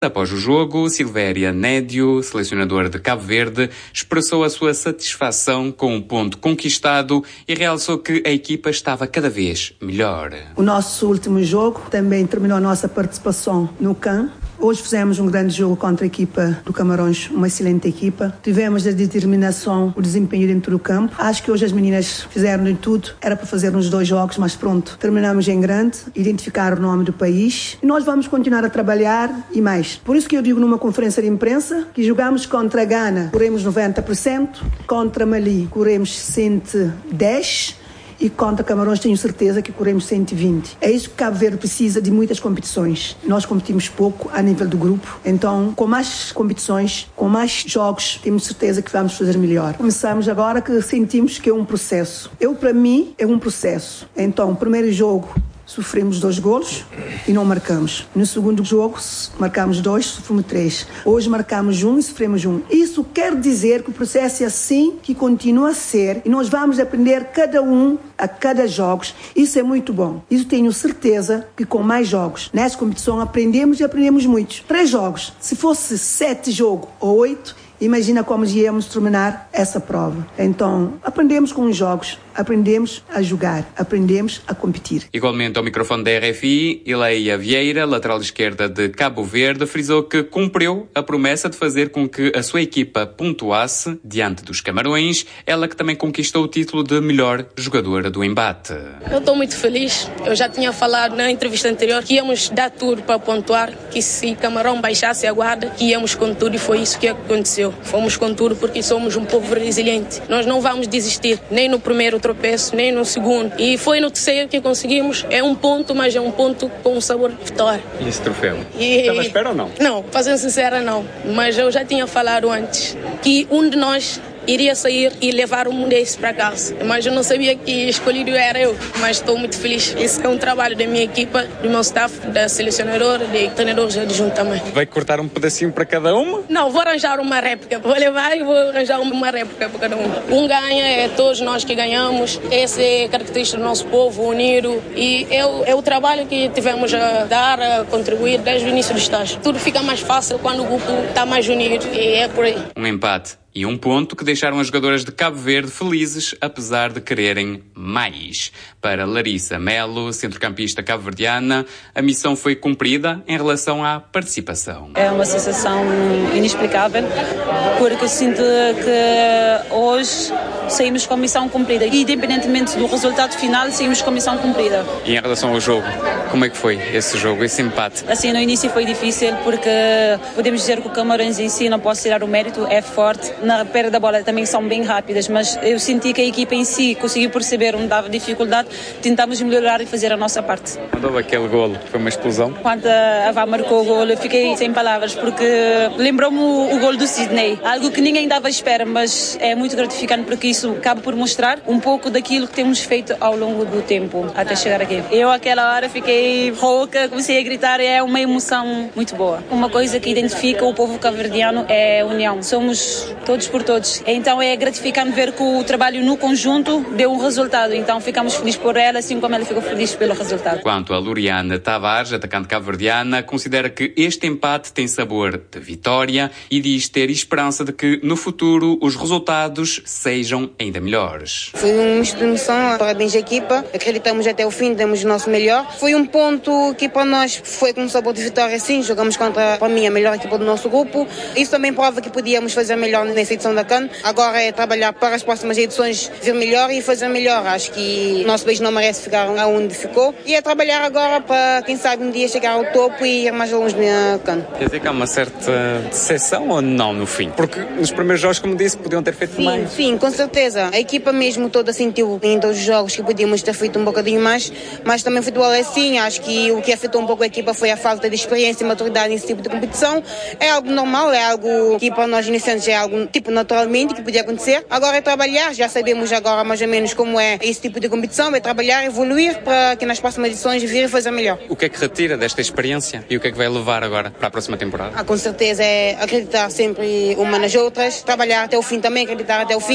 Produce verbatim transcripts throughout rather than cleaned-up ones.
Após o jogo, Silvéria Nédio, selecionadora de Cabo Verde, expressou a sua satisfação com o ponto conquistado e realçou que a equipa estava cada vez melhor. O nosso último jogo também terminou a nossa participação no C A N. Hoje fizemos um grande jogo contra a equipa do Camarões, uma excelente equipa. Tivemos a determinação, o desempenho dentro do campo. Acho que hoje as meninas fizeram de tudo. Era para fazer uns dois jogos, mas pronto. Terminamos em grande, identificar o nome do país. E nós vamos continuar a trabalhar e mais. Por isso que eu digo numa conferência de imprensa que jogamos contra a Gana, corremos noventa por cento, contra Mali corremos cento e dez por cento, e contra Camarões tenho certeza que corremos cento e vinte. É isso que Cabo Verde precisa de muitas competições. Nós competimos pouco a nível do grupo, então com mais competições, com mais jogos, temos certeza que vamos fazer melhor. Começamos agora que sentimos que é um processo. Eu, para mim, é um processo. Então, o primeiro jogo, sofremos dois golos e não marcamos. No segundo jogo, marcamos dois, sofremos três. Hoje marcamos um e sofremos um. Isso quer dizer que o processo é assim que continua a ser e nós vamos aprender cada um a cada jogo. Isso é muito bom. Isso tenho certeza que com mais jogos. Nessa competição aprendemos e aprendemos muito. Três jogos. Se fosse sete jogos ou oito, imagina como íamos terminar essa prova. Então, aprendemos com os jogos, aprendemos a jogar, aprendemos a competir. Igualmente ao microfone da R F I, Ileia Vieira, lateral esquerda de Cabo Verde, frisou que cumpriu a promessa de fazer com que a sua equipa pontuasse diante dos Camarões, ela que também conquistou o título de melhor jogadora do embate. Eu estou muito feliz. Eu já tinha falado na entrevista anterior que íamos dar tudo para pontuar, que se Camarão baixasse a guarda, que íamos com tudo, e foi isso que aconteceu. Fomos com tudo porque somos um povo resiliente. Nós não vamos desistir, nem no primeiro tropeço, nem no segundo. E foi no terceiro que conseguimos. É um ponto, mas é um ponto com um sabor de vitória. E esse troféu? E... Estava à espera ou não? Não, para ser sincera, não. Mas eu já tinha falado antes que um de nós iria sair e levar um desse para casa. Mas eu não sabia que escolhido era eu. Mas estou muito feliz. Esse é um trabalho da minha equipa, do meu staff, da selecionadora, de treinadores adjuntos também. Vai cortar um pedacinho para cada uma? Não, vou arranjar uma réplica. Vou levar e vou arranjar uma réplica para cada um. Um ganha, é todos nós que ganhamos. Essa é a característica do nosso povo unido. E é o, é o trabalho que tivemos a dar, a contribuir desde o início do estágio. Tudo fica mais fácil quando o grupo está mais unido. E é por aí. Um empate e um ponto que deixaram as jogadoras de Cabo Verde felizes, apesar de quererem mais. Para Larissa Melo, centrocampista cabo-verdiana, a missão foi cumprida em relação à participação. É uma sensação inexplicável, porque eu sinto que hoje saímos com a missão cumprida. E, independentemente do resultado final, saímos com a missão cumprida. E em relação ao jogo, como é que foi esse jogo, esse empate? Assim, no início foi difícil, porque podemos dizer que o Camarões em si, não posso tirar o mérito, é forte. Na perda da bola também são bem rápidas, mas eu senti que a equipa em si conseguiu perceber onde dava dificuldade, tentámos melhorar e fazer a nossa parte. Quando houve aquele golo, foi uma explosão? Quando a Vá marcou o golo, eu fiquei sem palavras, porque lembrou-me o, o golo do Sidney, algo que ninguém dava à espera, mas é muito gratificante porque isso acaba por mostrar um pouco daquilo que temos feito ao longo do tempo, até chegar aqui. Eu, aquela hora, fiquei rouca, comecei a gritar, é uma emoção muito boa. Uma coisa que identifica o povo cabo-verdiano é a união. Somos todos por todos. Então é gratificante ver que o trabalho no conjunto deu um resultado. Então ficamos felizes por ela, assim como ela ficou feliz pelo resultado. Quanto a Loriana Tavares, atacante cabo-verdiana, considera que este empate tem sabor de vitória e diz ter esperança de que no futuro os resultados sejam ainda melhores. Foi um misto de emoção, parabéns à equipa, acreditamos até o fim, demos o nosso melhor. Foi um ponto que para nós foi com sabor de vitória, sim, jogamos contra, para mim, a melhor equipa do nosso grupo. Isso também prova que podíamos fazer melhor nessa edição da C A N. Agora é trabalhar para as próximas edições, ver melhor e fazer melhor. Acho que o nosso país não merece ficar onde ficou. E é trabalhar agora para, quem sabe, um dia chegar ao topo e ir mais longe na C A N. Quer dizer que há uma certa decepção ou não no fim? Porque nos primeiros jogos, como disse, podiam ter feito sim, mais. Sim, com certeza. A equipa mesmo toda sentiu em todos os jogos que podíamos ter feito um bocadinho mais, mas também o futebol é assim. Acho que o que afetou um pouco a equipa foi a falta de experiência e maturidade nesse tipo de competição. É algo normal, é algo que para nós iniciantes é algo tipo naturalmente que podia acontecer. Agora é trabalhar, já sabemos agora mais ou menos como é esse tipo de competição, é trabalhar, evoluir para que nas próximas edições vir e fazer melhor. O que é que retira desta experiência e o que é que vai levar agora para a próxima temporada? Ah, com certeza é acreditar sempre uma nas outras, trabalhar até o fim também, acreditar até o fim. Acho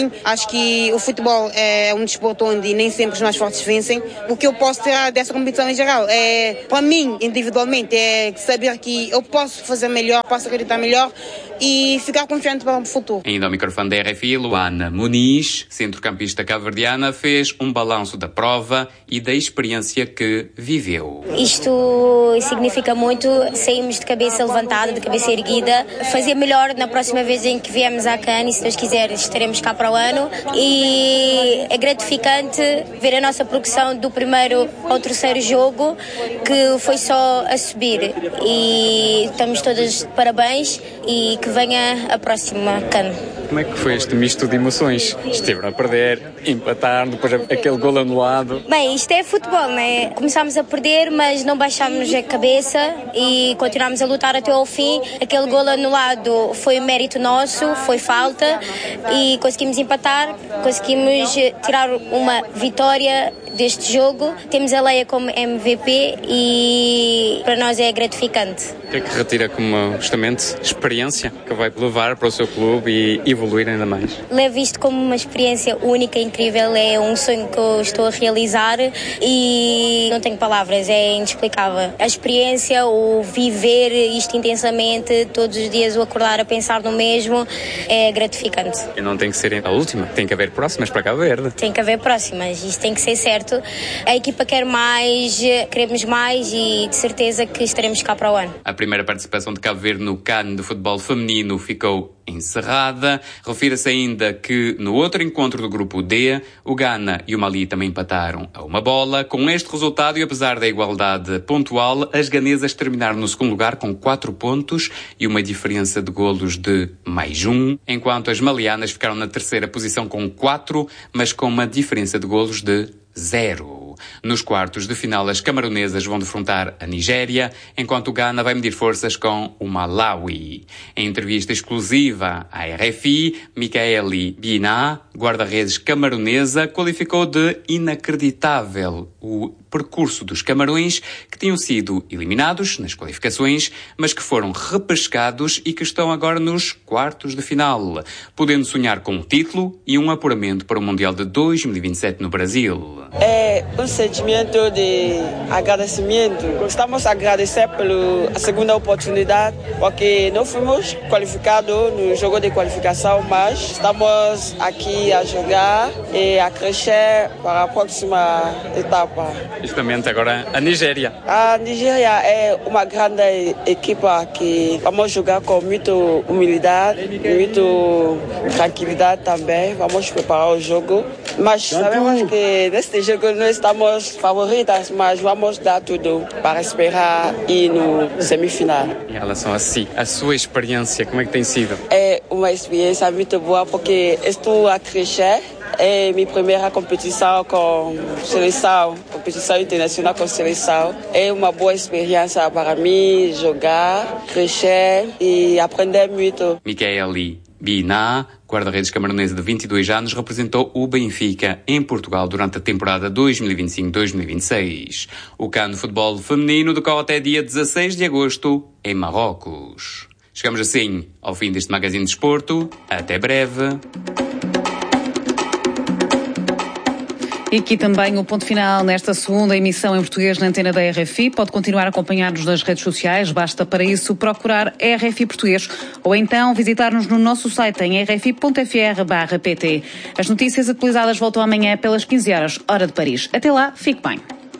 sabemos que o futebol é um desporto onde nem sempre os mais fortes vencem. O que eu posso tirar dessa competição em geral é, para mim, individualmente, é saber que eu posso fazer melhor, posso acreditar melhor e ficar confiante para o futuro. Ainda ao microfone da R F I, Luana Muniz, centrocampista cabo-verdiana, fez um balanço da prova e da experiência que viveu. Isto significa muito, saímos de cabeça levantada, de cabeça erguida, fazer melhor na próxima vez em que viemos à CAN e, se Deus quiser, estaremos cá para o ano. E é gratificante ver a nossa progressão do primeiro ao terceiro jogo, que foi só a subir. E estamos todas de parabéns e que venha a próxima CAN. Como é que foi este misto de emoções? Estiveram a perder, empatar, depois aquele gol anulado. Bem, isto é futebol, não é? Começámos a perder, mas não baixámos a cabeça e continuámos a lutar até ao fim. Aquele gol anulado foi mérito nosso, foi falta e conseguimos empatar, conseguimos tirar uma vitória deste jogo. Temos a Leia como M V P e para nós é gratificante. O que é que retira como, justamente, experiência que vai levar para o seu clube e evoluir ainda mais? Levo isto como uma experiência única, incrível, é um sonho que eu estou a realizar e não tenho palavras, é inexplicável. A experiência, o viver isto intensamente, todos os dias o acordar a pensar no mesmo, é gratificante. E não tem que ser a última, tem que haver próximas para Cabo Verde. Tem que haver próximas, isto tem que ser certo. A equipa quer mais, queremos mais e de certeza que estaremos cá para o ano. A primeira participação de Cabo Verde no CAN de futebol feminino ficou encerrada. Refira-se ainda que no outro encontro do grupo D, o Ghana e o Mali também empataram a uma bola. Com este resultado e apesar da igualdade pontual, as ganesas terminaram no segundo lugar com quatro pontos e uma diferença de golos de mais um, enquanto as malianas ficaram na terceira posição com quatro, mas com uma diferença de golos de zero. Nos quartos de final, as camaronesas vão defrontar a Nigéria, enquanto o Ghana vai medir forças com o Malawi. Em entrevista exclusiva à R F I, Micaeli Bina, guarda-redes camaronesa, qualificou de inacreditável o percurso dos Camarões, que tinham sido eliminados nas qualificações, mas que foram repescados e que estão agora nos quartos de final, podendo sonhar com um título e um apuramento para o Mundial de dois mil e vinte e sete no Brasil. É um sentimento de agradecimento. Estamos a agradecer pela segunda oportunidade, porque não fomos qualificados no jogo de qualificação, mas estamos aqui a jogar e a crescer para a próxima etapa. Justamente agora a Nigéria. A Nigéria é uma grande equipa que vamos jogar com muita humildade, muita tranquilidade também. Vamos preparar o jogo, mas sabemos que neste jogo nós estamos favoritas, mas vamos dar tudo para esperar ir no semifinal. Em relação a si, a sua experiência, como é que tem sido? É uma experiência muito boa porque estou a crescer. É minha primeira competição com seleção, competição internacional com seleção. É uma boa experiência para mim jogar, crescer e aprender muito. Micaeli Bina, guarda-redes camaronesa de vinte e dois anos, representou o Benfica em Portugal durante a temporada dois mil e vinte e cinco dois mil e vinte e seis. O CAN de futebol feminino decorre até dia dezasseis de agosto em Marrocos. Chegamos assim ao fim deste Magazine de Desporto. Até breve. E aqui também o ponto final nesta segunda emissão em português na antena da R F I. Pode continuar a acompanhar-nos nas redes sociais, basta para isso procurar R F I Português ou então visitar-nos no nosso site em r f i ponto f r barra p t. As notícias atualizadas voltam amanhã pelas quinze horas, hora de Paris. Até lá, fique bem.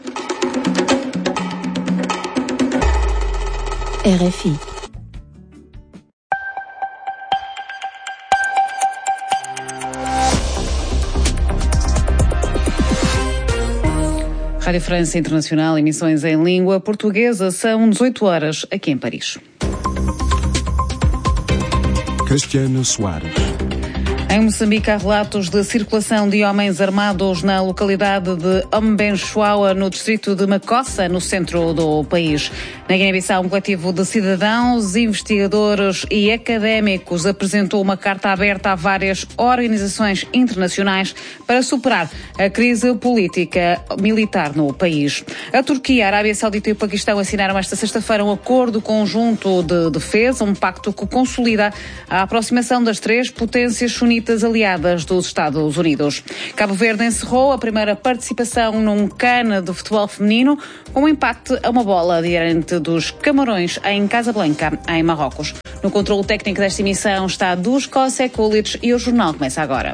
R F I. Rádio França Internacional, emissões em língua portuguesa, são dezoito horas aqui em Paris. Cristiano Soares. Em Moçambique há relatos de circulação de homens armados na localidade de Ombenchuaua, no distrito de Macossa, no centro do país. Na Guiné-Bissau, um coletivo de cidadãos, investigadores e académicos apresentou uma carta aberta a várias organizações internacionais para superar a crise política militar no país. A Turquia, a Arábia Saudita e o Paquistão assinaram esta sexta-feira um acordo conjunto de defesa, um pacto que consolida a aproximação das três potências sunitas visitas aliadas dos Estados Unidos. Cabo Verde encerrou a primeira participação num CAN de futebol feminino com um empate a uma bola diante dos Camarões em Casablanca, em Marrocos. No controle técnico desta emissão está Dusko Sekulic e o jornal começa agora.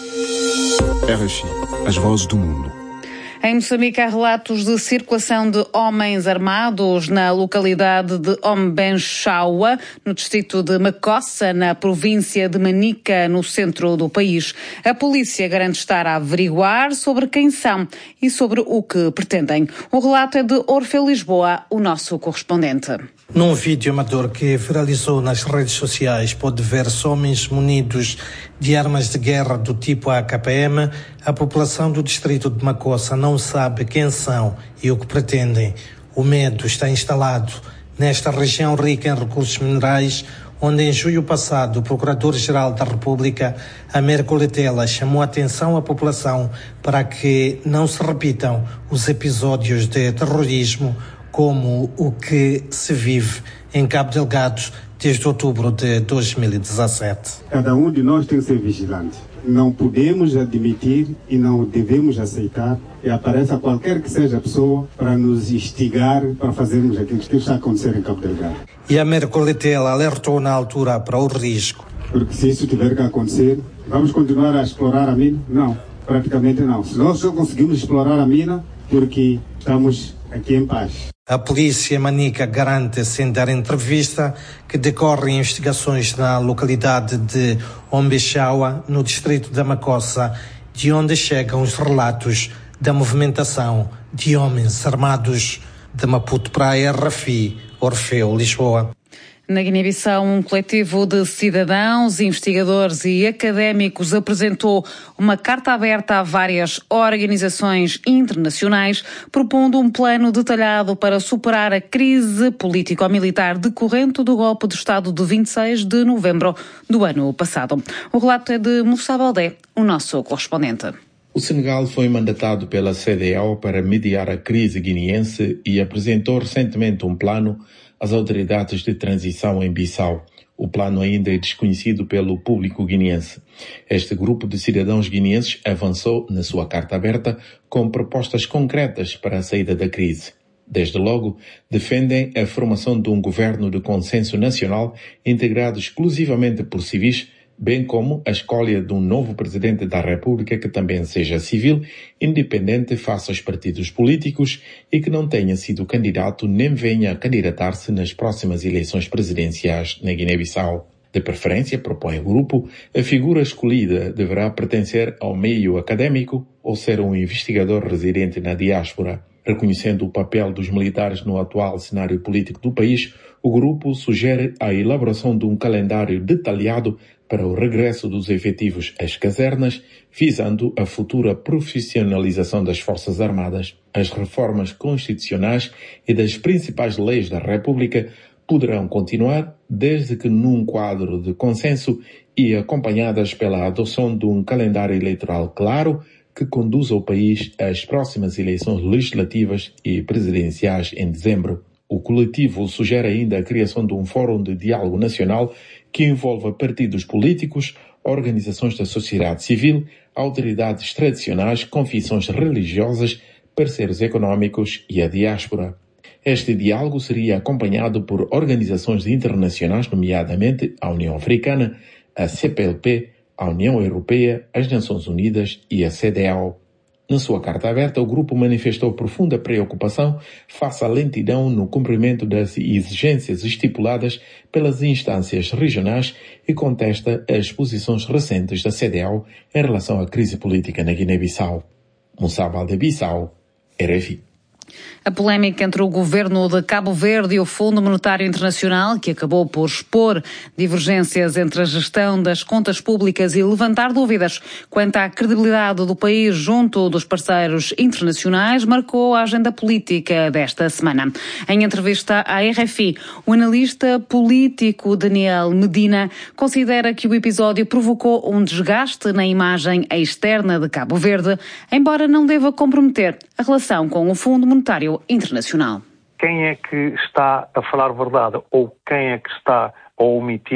R F I, as vozes do mundo. Em Moçambique há relatos de circulação de homens armados na localidade de Ombenchaua, no distrito de Macossa, na província de Manica, no centro do país. A polícia garante estar a averiguar sobre quem são e sobre o que pretendem. O relato é de Orfeu Lisboa, o nosso correspondente. Num vídeo amador que viralizou nas redes sociais, pode ver-se homens munidos de armas de guerra do tipo A K M. A população do distrito de Macossa não sabe quem são e o que pretendem. O medo está instalado nesta região rica em recursos minerais, onde em julho passado o Procurador-Geral da República, Américo Letela, chamou a atenção à população para que não se repitam os episódios de terrorismo como o que se vive em Cabo Delgado desde outubro de dois mil e dezassete. Cada um de nós tem que ser vigilante. Não podemos admitir e não devemos aceitar que apareça qualquer que seja a pessoa para nos instigar para fazermos aquilo que está a acontecer em Cabo Delgado. E Américo Letela alertou na altura para o risco. Porque se isso tiver que acontecer, vamos continuar a explorar a mina? Não, praticamente não. Se nós só conseguimos explorar a mina porque estamos aqui em paz. A polícia manica garante, sem dar entrevista, que decorrem investigações na localidade de Ombenchaua, no distrito da Macossa, de onde chegam os relatos da movimentação de homens armados. De Maputo para a R F I, Orfeu Lisboa. Na Guiné-Bissau, um coletivo de cidadãos, investigadores e académicos apresentou uma carta aberta a várias organizações internacionais, propondo um plano detalhado para superar a crise político-militar decorrente do golpe de Estado de vinte e seis de novembro do ano passado. O relato é de Moussa Baldé, o nosso correspondente. O Senegal foi mandatado pela C D A O para mediar a crise guineense e apresentou recentemente um plano às autoridades de transição em Bissau. O plano ainda é desconhecido pelo público guineense. Este grupo de cidadãos guineenses avançou na sua carta aberta com propostas concretas para a saída da crise. Desde logo, defendem a formação de um governo de consenso nacional integrado exclusivamente por civis, bem como a escolha de um novo presidente da República que também seja civil, independente face aos partidos políticos e que não tenha sido candidato nem venha a candidatar-se nas próximas eleições presidenciais na Guiné-Bissau. De preferência, propõe o grupo, a figura escolhida deverá pertencer ao meio académico ou ser um investigador residente na diáspora. Reconhecendo o papel dos militares no atual cenário político do país, o grupo sugere a elaboração de um calendário detalhado para o regresso dos efetivos às casernas, visando a futura profissionalização das Forças Armadas. As reformas constitucionais e das principais leis da República poderão continuar desde que num quadro de consenso e acompanhadas pela adoção de um calendário eleitoral claro que conduza o país às próximas eleições legislativas e presidenciais em dezembro. O coletivo sugere ainda a criação de um fórum de diálogo nacional que envolva partidos políticos, organizações da sociedade civil, autoridades tradicionais, confissões religiosas, parceiros económicos e a diáspora. Este diálogo seria acompanhado por organizações internacionais, nomeadamente a União Africana, a C P L P, a União Europeia, as Nações Unidas e a C D A O. Na sua carta aberta, o grupo manifestou profunda preocupação face à lentidão no cumprimento das exigências estipuladas pelas instâncias regionais e contesta as posições recentes da C D A O em relação à crise política na Guiné-Bissau. Moussa Baldé, Bissau, R F I. A polémica entre o governo de Cabo Verde e o Fundo Monetário Internacional, que acabou por expor divergências entre a gestão das contas públicas e levantar dúvidas quanto à credibilidade do país junto dos parceiros internacionais, marcou a agenda política desta semana. Em entrevista à R F I, o analista político Daniel Medina considera que o episódio provocou um desgaste na imagem externa de Cabo Verde, embora não deva comprometer a relação com o Fundo Monetário Internacional. Quem é que está a falar verdade ou quem é que está a omitir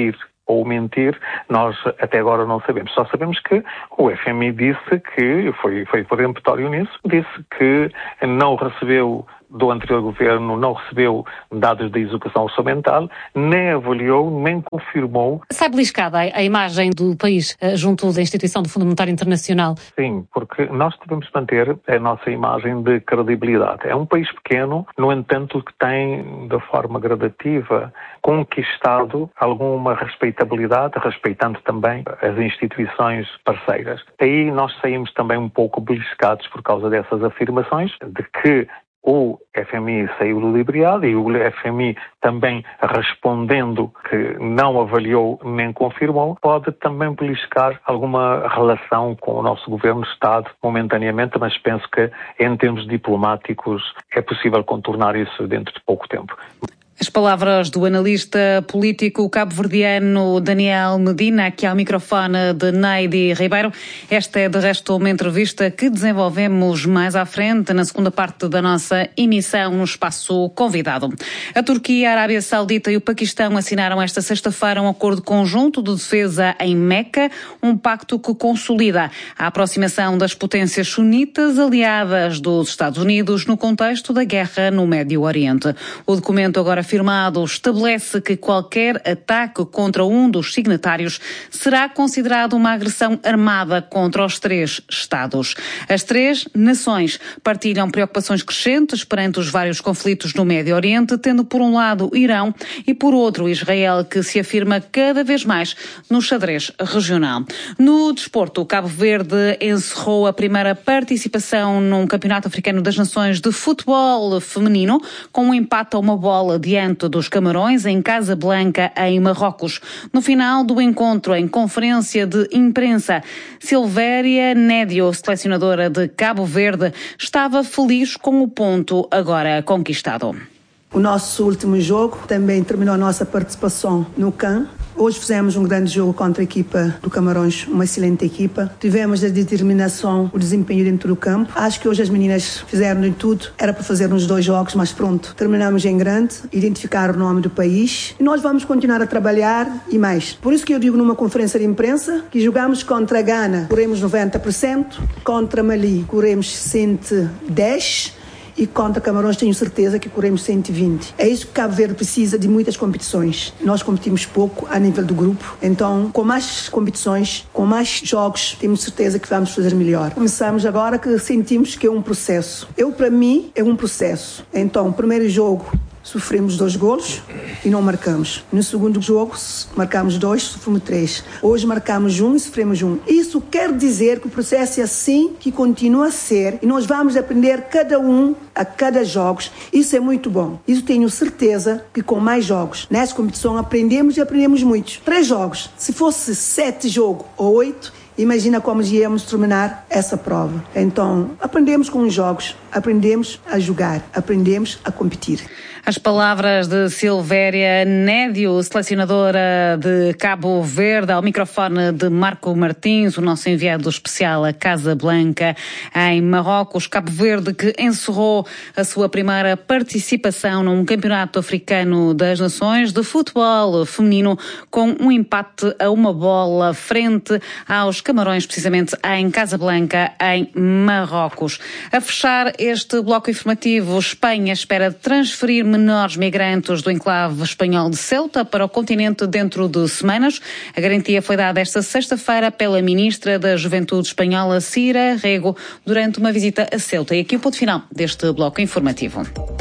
ou mentir, nós até agora não sabemos. Só sabemos que o F M I disse que, foi, foi peremptório nisso, disse que não recebeu do anterior governo, não recebeu dados de execução orçamental, nem avaliou, nem confirmou. Sai beliscada a imagem do país junto da instituição do Fundo Monetário Internacional? Sim, porque nós devemos manter a nossa imagem de credibilidade. É um país pequeno, no entanto, que tem, de forma gradativa, conquistado alguma respeitabilidade, respeitando também as instituições parceiras. Aí nós saímos também um pouco beliscados por causa dessas afirmações, de que o F M I saiu ludibriado e o F M I também respondendo que não avaliou nem confirmou, pode também beliscar alguma relação com o nosso governo de Estado momentaneamente, mas penso que em termos diplomáticos é possível contornar isso dentro de pouco tempo. As palavras do analista político cabo-verdiano Daniel Medina, aqui ao microfone de Neide Ribeiro. Esta é, de resto, uma entrevista que desenvolvemos mais à frente, na segunda parte da nossa emissão, no espaço convidado. A Turquia, a Arábia Saudita e o Paquistão assinaram esta sexta-feira um acordo conjunto de defesa em Meca, um pacto que consolida a aproximação das potências sunitas aliadas dos Estados Unidos no contexto da guerra no Médio Oriente. O documento agora afirmado estabelece que qualquer ataque contra um dos signatários será considerado uma agressão armada contra os três Estados. As três nações partilham preocupações crescentes perante os vários conflitos no Médio Oriente, tendo por um lado Irão e por outro Israel, que se afirma cada vez mais no xadrez regional. No desporto, o Cabo Verde encerrou a primeira participação num Campeonato Africano das Nações de Futebol Feminino, com um empate a uma bola diante dos Camarões, em Casablanca, em Marrocos. No final do encontro, em conferência de imprensa, Silvéria Nédio, selecionadora de Cabo Verde, estava feliz com o ponto agora conquistado. O nosso último jogo também terminou a nossa participação no C A N. Hoje fizemos um grande jogo contra a equipa do Camarões, uma excelente equipa. Tivemos a determinação, o desempenho dentro do campo. Acho que hoje as meninas fizeram de tudo. Era para fazer uns dois jogos, mas pronto. Terminamos em grande, identificar o nome do país. E nós vamos continuar a trabalhar e mais. Por isso que eu digo numa conferência de imprensa que jogamos contra a Gana, corremos noventa por cento, contra Mali, corremos cento e dez por cento. E contra Camarões tenho certeza que corremos cento e vinte. É isso que Cabo Verde precisa, de muitas competições. Nós competimos pouco a nível do grupo, então com mais competições, com mais jogos, temos certeza que vamos fazer melhor. Começamos agora que sentimos que é um processo. Eu, para mim, é um processo. Então, o primeiro jogo, sofremos dois golos e não marcamos. No segundo jogo, marcamos dois, sofremos três. Hoje marcamos um e sofremos um. Isso quer dizer que o processo é assim, que continua a ser, e nós vamos aprender cada um a cada jogo. Isso é muito bom. Isso tenho certeza que com mais jogos, nessa competição, aprendemos e aprendemos muito. Três jogos. Se fosse sete jogos ou oito, imagina como íamos terminar essa prova. Então, aprendemos com os jogos, aprendemos a jogar, aprendemos a competir. As palavras de Silvéria Nédio, selecionadora de Cabo Verde, ao microfone de Marco Martins, o nosso enviado especial a Casablanca, em Marrocos. Cabo Verde, que encerrou a sua primeira participação num Campeonato Africano das Nações de Futebol Feminino, com um empate a uma bola frente aos Camarões, precisamente em Casablanca, em Marrocos. A fechar este bloco informativo, Espanha espera transferir menores migrantes do enclave espanhol de Ceuta para o continente dentro de semanas. A garantia foi dada esta sexta-feira pela ministra da Juventude espanhola, Cira Rego, durante uma visita a Ceuta. E aqui o ponto final deste bloco informativo.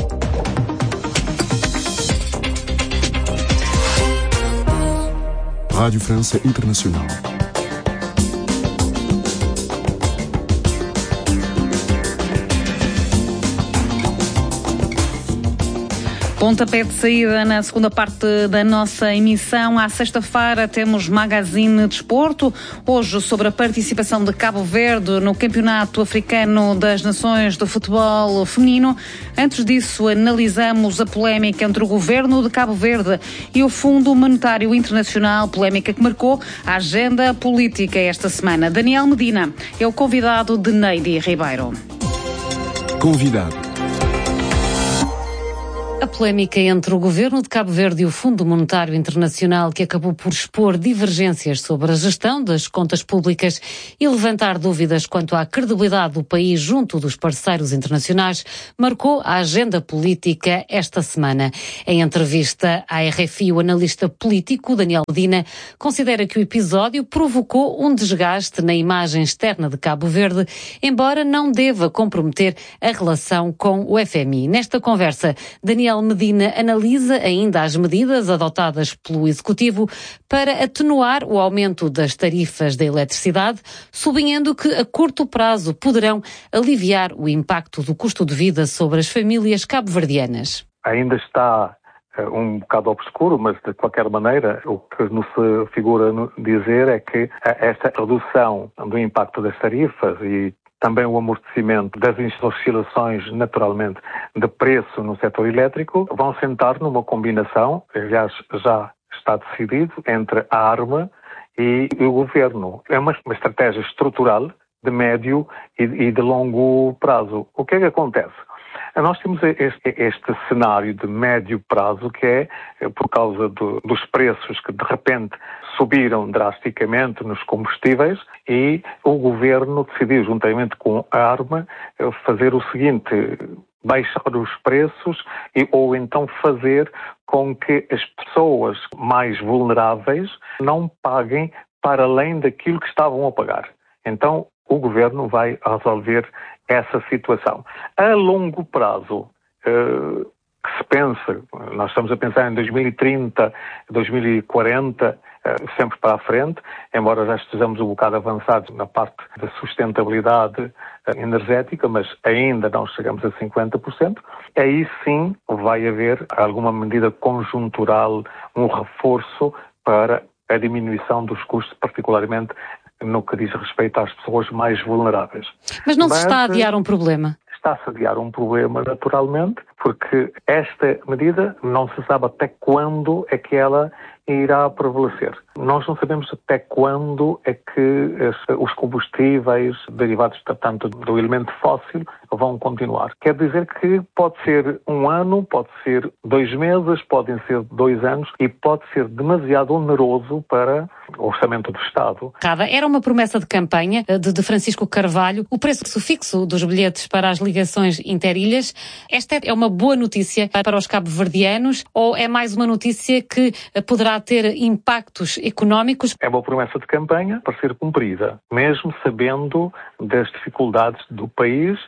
Rádio França Internacional. Pontapé de saída na segunda parte da nossa emissão. À sexta-feira temos Magazine Desporto, hoje sobre a participação de Cabo Verde no Campeonato Africano das Nações de Futebol Feminino. Antes disso, analisamos a polémica entre o governo de Cabo Verde e o Fundo Monetário Internacional, polémica que marcou a agenda política esta semana. Daniel Medina é o convidado de Neide Ribeiro. Convidado. A A polémica entre o Governo de Cabo Verde e o Fundo Monetário Internacional, que acabou por expor divergências sobre a gestão das contas públicas e levantar dúvidas quanto à credibilidade do país junto dos parceiros internacionais, marcou a agenda política esta semana. Em entrevista à R F I, o analista político Daniel Medina considera que o episódio provocou um desgaste na imagem externa de Cabo Verde, embora não deva comprometer a relação com o F M I. Nesta conversa, Daniel Medina analisa ainda as medidas adotadas pelo Executivo para atenuar o aumento das tarifas da eletricidade, sublinhando que a curto prazo poderão aliviar o impacto do custo de vida sobre as famílias cabo-verdianas. Ainda está um bocado obscuro, mas de qualquer maneira o que nos figura dizer é que esta redução do impacto das tarifas e também o amortecimento das oscilações, naturalmente, de preço no setor elétrico, vão sentar numa combinação, aliás, já está decidido, entre a ARMA e o Governo. É uma, uma estratégia estrutural de médio e, e de longo prazo. O que é que acontece? Nós temos este, este cenário de médio prazo que é por causa do, dos preços que de repente subiram drasticamente nos combustíveis e o Governo decidiu, juntamente com a ARMA, fazer o seguinte: baixar os preços e, ou então fazer com que as pessoas mais vulneráveis não paguem para além daquilo que estavam a pagar. Então, o Governo vai resolver essa situação. A longo prazo, eh, que se pensa, nós estamos a pensar em dois mil e trinta, dois mil e quarenta, eh, sempre para a frente, embora já estejamos um bocado avançados na parte da sustentabilidade eh, energética, mas ainda não chegamos a cinquenta por cento, aí sim vai haver alguma medida conjuntural, um reforço para a diminuição dos custos, particularmente no que diz respeito às pessoas mais vulneráveis. Mas não se está a adiar um problema? Está-se a adiar um problema, naturalmente, porque esta medida não se sabe até quando é que ela irá prevalecer. Nós não sabemos até quando é que os combustíveis derivados, tanto do elemento fóssil, vão continuar. Quer dizer que pode ser um ano, pode ser dois meses, podem ser dois anos e pode ser demasiado oneroso para o orçamento do Estado. Era uma promessa de campanha de, de Francisco Carvalho, o preço fixo dos bilhetes para as ligações interilhas. Esta é uma boa notícia para os cabo-verdianos ou é mais uma notícia que poderá ter impactos económicos? É uma promessa de campanha para ser cumprida, mesmo sabendo das dificuldades do país,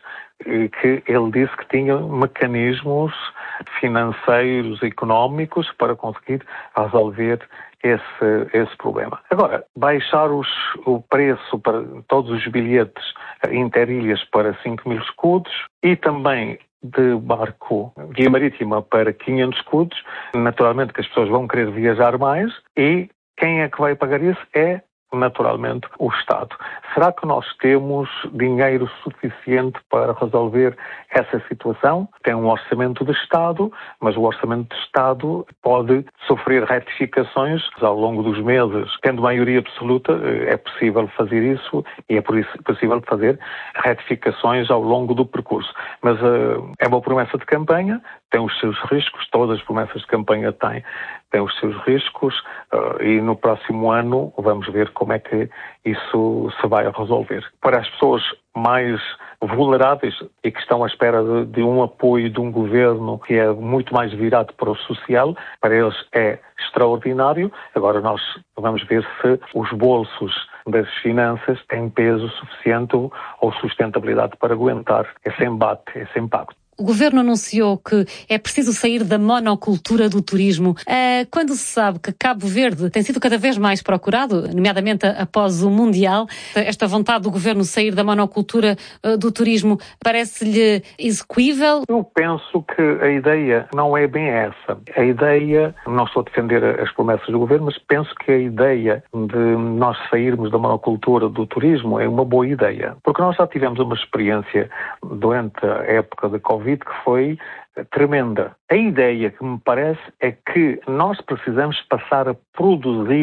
que ele disse que tinha mecanismos financeiros, económicos para conseguir resolver esse, esse problema. Agora, baixar os, o preço para todos os bilhetes interilhas para cinco mil escudos e também de barco guia marítima para quinhentos escudos, naturalmente que as pessoas vão querer viajar mais e quem é que vai pagar isso? É naturalmente o Estado. Será que nós temos dinheiro suficiente para resolver essa situação? Tem um orçamento de Estado, mas o orçamento de Estado pode sofrer retificações ao longo dos meses. Tendo maioria absoluta, é possível fazer isso e é por isso possível fazer retificações ao longo do percurso. Mas uh, é uma promessa de campanha, tem os seus riscos, todas as promessas de campanha têm, têm os seus riscos uh, e no próximo ano vamos ver como é que isso se vai resolver. Para as pessoas mais vulneráveis e que estão à espera de, de um apoio de um governo que é muito mais virado para o social, para eles é extraordinário. Agora nós vamos ver se os bolsos das finanças têm peso suficiente ou sustentabilidade para aguentar esse embate, esse impacto. O Governo anunciou que é preciso sair da monocultura do turismo. Quando se sabe que Cabo Verde tem sido cada vez mais procurado, nomeadamente após o Mundial, esta vontade do Governo sair da monocultura do turismo parece-lhe execuível? Eu penso que a ideia não é bem essa. A ideia, não estou a defender as promessas do Governo, mas penso que a ideia de nós sairmos da monocultura do turismo é uma boa ideia. Porque nós já tivemos uma experiência durante a época de Covid que foi tremenda. A ideia que me parece é que nós precisamos passar a produzir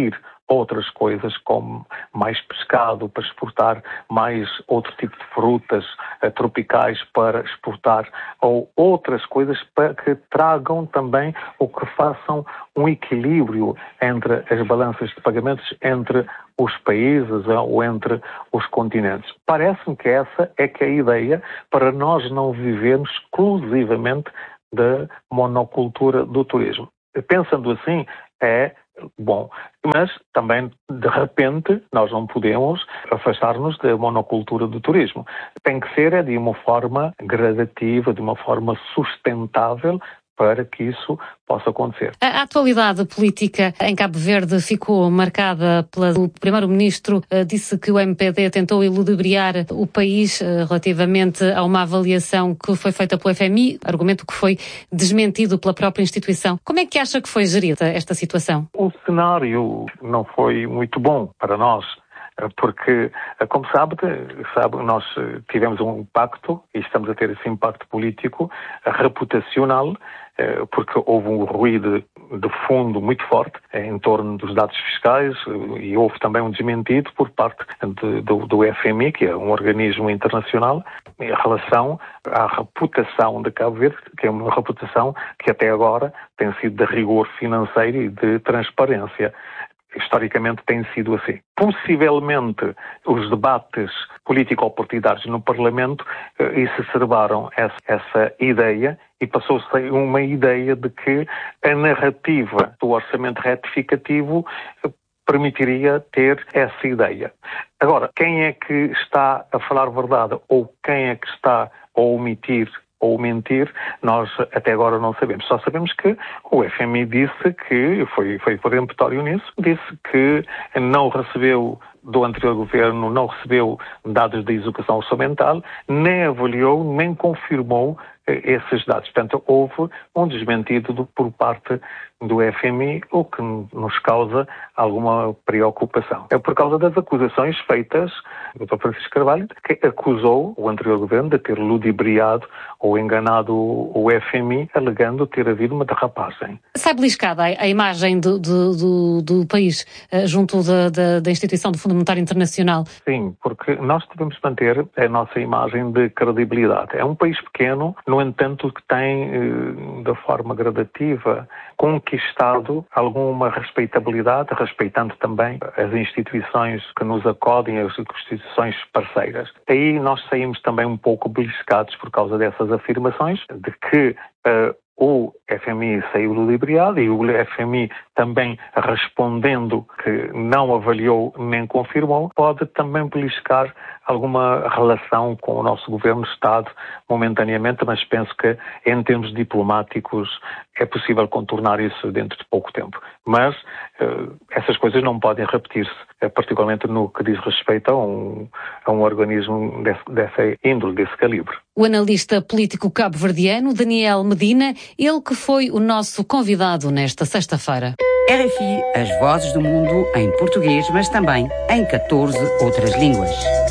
outras coisas como mais pescado para exportar, mais outro tipo de frutas uh, tropicais para exportar, ou outras coisas para que tragam também ou que façam um equilíbrio entre as balanças de pagamentos entre os países ou entre os continentes. Parece-me que essa é que é a ideia para nós não vivermos exclusivamente da monocultura do turismo. Pensando assim, é bom, mas também, de repente, nós não podemos afastar-nos da monocultura do turismo. Tem que ser é, de uma forma gradativa, de uma forma sustentável, para que isso possa acontecer. A atualidade política em Cabo Verde ficou marcada pelo primeiro-ministro, disse que o M P D tentou iludibriar o país relativamente a uma avaliação que foi feita pelo F M I, argumento que foi desmentido pela própria instituição. Como é que acha que foi gerida esta situação? O cenário não foi muito bom para nós, porque, como sabe, sabe, nós tivemos um impacto, e estamos a ter esse impacto político, reputacional, porque houve um ruído de fundo muito forte em torno dos dados fiscais e houve também um desmentido por parte de, do, do F M I, que é um organismo internacional, em relação à reputação de Cabo Verde, que é uma reputação que até agora tem sido de rigor financeiro e de transparência. Historicamente tem sido assim. Possivelmente os debates político-partidários no Parlamento eh, exacerbaram essa, essa ideia e passou-se uma ideia de que a narrativa do orçamento retificativo eh, permitiria ter essa ideia. Agora, quem é que está a falar verdade ou quem é que está a omitir ou mentir, nós até agora não sabemos. Só sabemos que o F M I disse que, foi, foi peremptório nisso, disse que não recebeu do anterior governo, não recebeu dados da execução orçamental, nem avaliou, nem confirmou esses dados. Portanto, houve um desmentido do, por parte do F M I, o que nos causa alguma preocupação. É por causa das acusações feitas do doutor Francisco Carvalho, que acusou o anterior governo de ter ludibriado ou enganado o F M I, alegando ter havido uma derrapagem. Sai beliscada a imagem do, do, do, do país junto da, da, da instituição do Fundo Monetário Internacional? Sim, porque nós devemos manter a nossa imagem de credibilidade. É um país pequeno, no entanto, que tem, da forma gradativa, conquistado alguma respeitabilidade, respeitando também as instituições que nos acodem, as instituições parceiras. Aí nós saímos também um pouco beliscados por causa dessas afirmações, de que uh, o F M I saiu ludibriado e o F M I também respondendo que não avaliou nem confirmou, pode também beliscar alguma relação com o nosso governo-Estado momentaneamente, mas penso que em termos diplomáticos é possível contornar isso dentro de pouco tempo. Mas uh, essas coisas não podem repetir-se, particularmente no que diz respeito a um, a um organismo desse, dessa índole, desse calibre. O analista político cabo-verdiano Daniel Medina, ele que foi o nosso convidado nesta sexta-feira. R F I, as vozes do mundo em português, mas também em catorze outras línguas.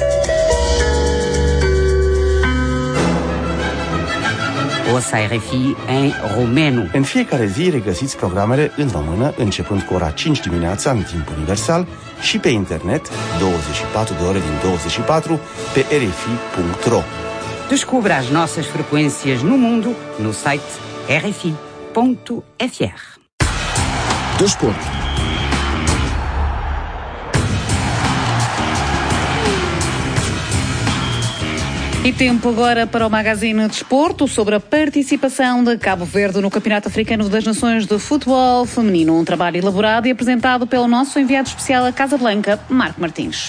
Ouça a R F I în romeno. În fiecare zi regăsiți programele în română, începând cu ora cinci dimineața în timp universal și pe internet douăzeci și patru de ore din douăzeci și patru pe r f i punct r o. Descubra as nossas frequências no mundo no site r f i ponto f r. Desporto. E tempo agora para o Magazine Desporto sobre a participação de Cabo Verde no Campeonato Africano das Nações de Futebol Feminino. Um trabalho elaborado e apresentado pelo nosso enviado especial a Casablanca, Marco Martins.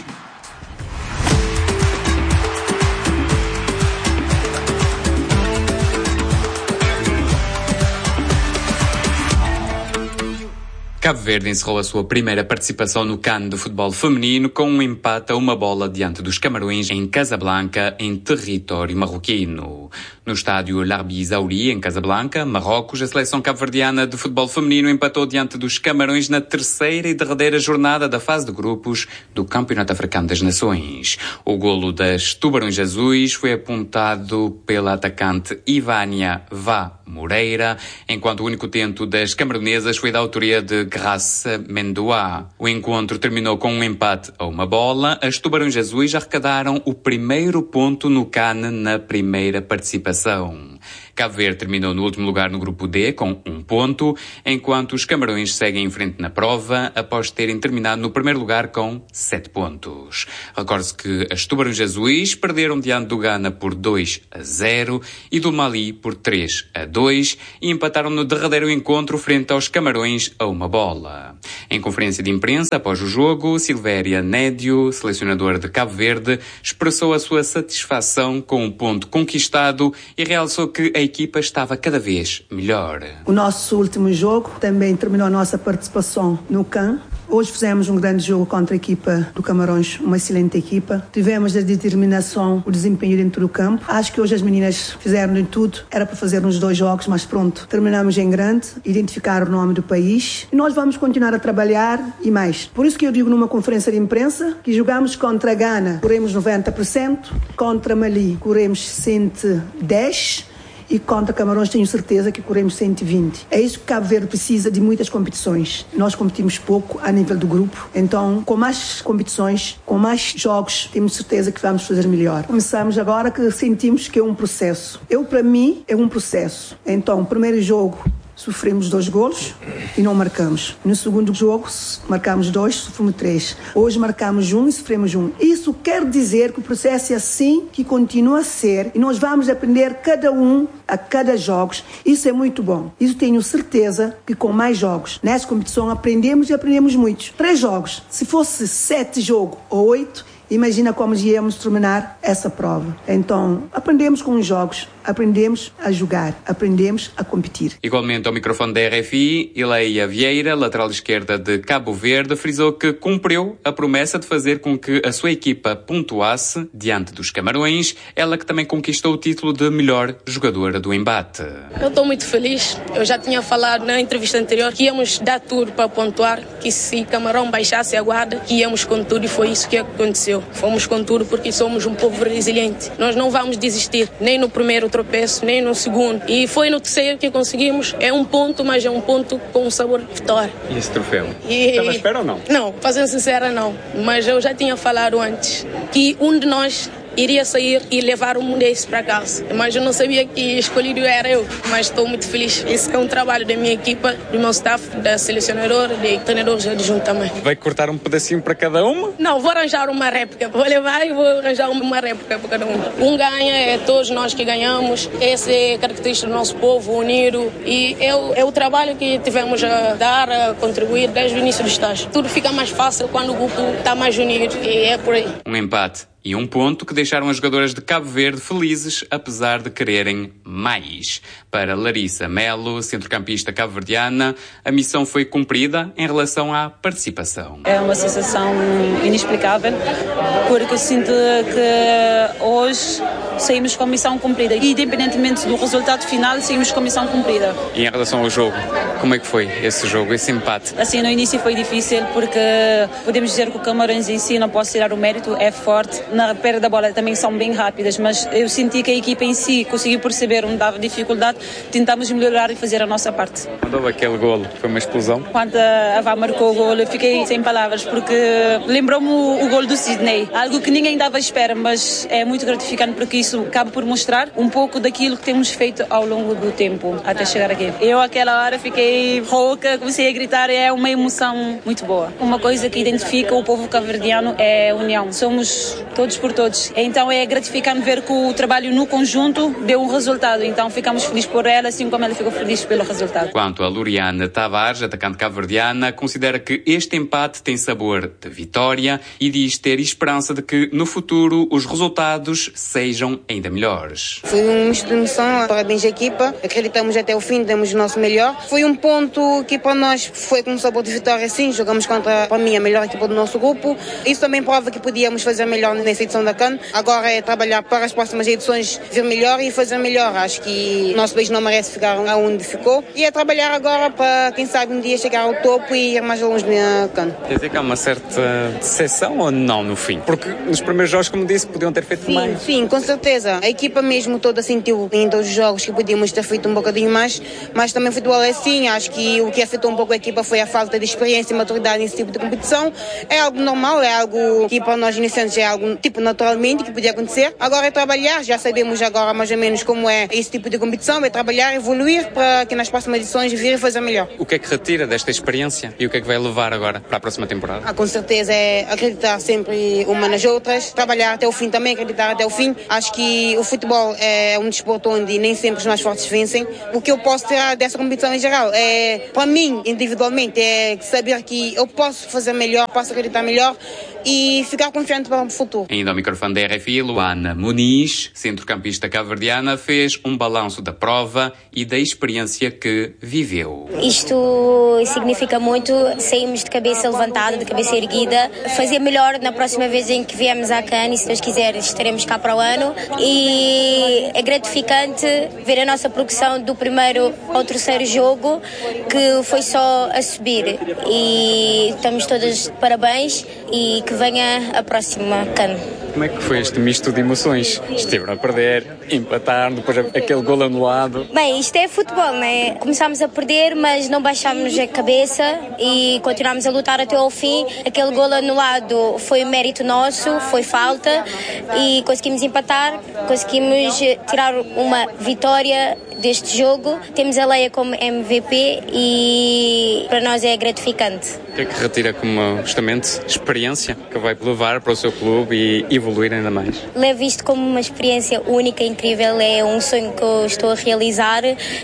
Cabo Verde encerrou a sua primeira participação no CAN do futebol feminino com um empate a uma bola diante dos Camarões em Casablanca, em território marroquino. No estádio Larbi Zaouri, em Casablanca, Marrocos, a seleção cabo-verdiana de futebol feminino empatou diante dos Camarões na terceira e derradeira jornada da fase de grupos do Campeonato Africano das Nações. O golo das Tubarões Azuis foi apontado pela atacante Ivania Vá Moreira, enquanto o único tento das camaronesas foi da autoria de Graça Mendoá. O encontro terminou com um empate a uma bola. As Tubarões Azuis arrecadaram o primeiro ponto no CAN na primeira participação. Cabo Verde terminou no último lugar no grupo D com um ponto, enquanto os Camarões seguem em frente na prova após terem terminado no primeiro lugar com sete pontos. Recorde-se que as Tubarões Azuis perderam diante do Ghana por dois a zero e do Mali por três a dois e empataram no derradeiro encontro frente aos Camarões a uma bola. Em conferência de imprensa após o jogo, Silvéria Nédio, selecionadora de Cabo Verde, expressou a sua satisfação com o ponto conquistado e realçou que a equipa estava cada vez melhor. O nosso último jogo também terminou a nossa participação no CAN. Hoje fizemos um grande jogo contra a equipa do Camarões, uma excelente equipa. Tivemos a determinação, o desempenho dentro do campo. Acho que hoje as meninas fizeram de tudo. Era para fazer uns dois jogos, mas pronto. Terminamos em grande, identificar o nome do país. E nós vamos continuar a trabalhar e mais. Por isso que eu digo numa conferência de imprensa que jogamos contra a Ghana, corremos noventa por cento, contra Mali, corremos cento e dez por cento. E contra Camarões tenho certeza que corremos cento e vinte. É isso que Cabo Verde precisa de muitas competições. Nós competimos pouco a nível do grupo. Então, com mais competições, com mais jogos, temos certeza que vamos fazer melhor. Começamos agora que sentimos que é um processo. Eu, para mim, é um processo. Então, o primeiro jogo, sofremos dois golos e não marcamos. No segundo jogo, marcamos dois, sofremos três. Hoje marcamos um e sofremos um. Isso quer dizer que o processo é assim que continua a ser e nós vamos aprender cada um a cada jogos. Isso é muito bom. Isso tenho certeza que com mais jogos nessa competição aprendemos e aprendemos muito. Três jogos. Se fosse sete jogos ou oito, imagina como íamos terminar essa prova. Então, aprendemos com os jogos, aprendemos a jogar, aprendemos a competir. Igualmente ao microfone da R F I, Ileia Vieira, lateral esquerda de Cabo Verde, frisou que cumpriu a promessa de fazer com que a sua equipa pontuasse diante dos Camarões, ela que também conquistou o título de melhor jogadora do embate. Eu estou muito feliz. Eu já tinha falado na entrevista anterior que íamos dar tudo para pontuar, que se Camarão baixasse a guarda, que íamos com tudo e foi isso que aconteceu. Fomos com tudo porque somos um povo resiliente. Nós não vamos desistir, nem no primeiro tropeço, nem no segundo. E foi no terceiro que conseguimos. É um ponto, mas é um ponto com um sabor de vitória. E esse troféu? E... Estava à espera ou não? Não, para ser sincera, não. Mas eu já tinha falado antes que um de nós iria sair e levar um desse para casa. Mas eu não sabia que escolhido era eu. Mas estou muito feliz. Esse é um trabalho da minha equipa, do meu staff, da selecionadora, de treinadores adjuntos também. Vai cortar um pedacinho para cada uma? Não, vou arranjar uma réplica. Vou levar e vou arranjar uma réplica para cada um. Um ganha, é todos nós que ganhamos. Essa é a característica do nosso povo unido. E é o, é o trabalho que tivemos a dar, a contribuir desde o início do estágio. Tudo fica mais fácil quando o grupo está mais unido. E é por aí. Um empate e um ponto que deixaram as jogadoras de Cabo Verde felizes, apesar de quererem mais. Para Larissa Melo, centrocampista cabo-verdiana, a missão foi cumprida em relação à participação. É uma sensação inexplicável, porque eu sinto que hoje saímos com a missão cumprida. E, independentemente do resultado final, saímos com a missão cumprida. E em relação ao jogo, como é que foi esse jogo, esse empate? Assim, no início foi difícil, porque podemos dizer que o Camarões em si, não posso tirar o mérito, é forte. Na perda da bola também são bem rápidas, mas eu senti que a equipa em si conseguiu perceber onde dava dificuldade, tentámos melhorar e fazer a nossa parte. Quando houve aquele golo, foi uma explosão? Quando a Avá marcou o golo, eu fiquei sem palavras, porque lembrou-me o, o golo do Sidney, algo que ninguém dava à espera, mas é muito gratificante porque isso acaba por mostrar um pouco daquilo que temos feito ao longo do tempo, até chegar aqui. Eu, aquela hora, fiquei rouca, comecei a gritar, é uma emoção muito boa. Uma coisa que identifica o povo cabo-verdiano é a união. Somos todos por todos. Então é gratificante ver que o trabalho no conjunto deu um resultado. Então ficamos felizes por ela, assim como ela ficou feliz pelo resultado. Quanto a Luriana Tavares, atacante cabo-verdiana, considera que este empate tem sabor de vitória e diz ter esperança de que no futuro os resultados sejam ainda melhores. Foi uma misto de emoção, parabéns à equipa, acreditamos até o fim, demos o nosso melhor. Foi um ponto que para nós foi com um sabor de vitória, sim. Jogamos contra, para mim, a melhor equipa do nosso grupo. Isso também prova que podíamos fazer melhor nessa edição da CAN. Agora é trabalhar para as próximas edições, vir melhor e fazer melhor. Acho que o nosso país não merece ficar onde ficou. E é trabalhar agora para, quem sabe, um dia chegar ao topo e ir mais longe na CAN. Quer dizer que há uma certa decepção ou não no fim? Porque nos primeiros jogos, como disse, podiam ter feito sim, mais. Sim, com certeza. A equipa mesmo toda sentiu em todos os jogos que podíamos ter feito um bocadinho mais, mas também o futebol é assim. Acho que o que afetou um pouco a equipa foi a falta de experiência e maturidade nesse tipo de competição. É algo normal, é algo que para nós iniciantes é algo tipo naturalmente que podia acontecer. Agora é trabalhar, já sabemos agora mais ou menos como é esse tipo de competição, é trabalhar, evoluir para que nas próximas edições vir e fazer melhor. O que é que retira desta experiência e o que é que vai levar agora para a próxima temporada? Ah, com certeza é acreditar sempre uma nas outras, trabalhar até o fim também, acreditar até o fim. Acho que o futebol é um desporto onde nem sempre os mais fortes vencem. O que eu posso tirar dessa competição em geral é, para mim, individualmente, é saber que eu posso fazer melhor, posso acreditar melhor e ficar confiante para o futuro. Ainda ao microfone da R F I, Luana Muniz, centrocampista cabo-verdiana, fez um balanço da prova e da experiência que viveu. Isto significa muito, saímos de cabeça levantada, de cabeça erguida, fazer melhor na próxima vez em que viemos à CAN e se Deus quiser estaremos cá para o ano e é gratificante ver a nossa progressão do primeiro ao terceiro jogo que foi só a subir e estamos todas de parabéns e que venha a próxima CAN. Como é que foi este misto de emoções? Estiveram a perder, empataram, depois aquele gol anulado. Bem, isto é futebol, não é? Começámos a perder, mas não baixámos a cabeça e continuámos a lutar até ao fim. Aquele gol anulado foi mérito nosso, foi falta e conseguimos empatar, conseguimos tirar uma vitória deste jogo. Temos a Leia como M V P e para nós é gratificante. O que é que retira como justamente experiência que vai levar para o seu clube e evoluir ainda mais? Levo isto como uma experiência única, incrível, é um sonho que eu estou a realizar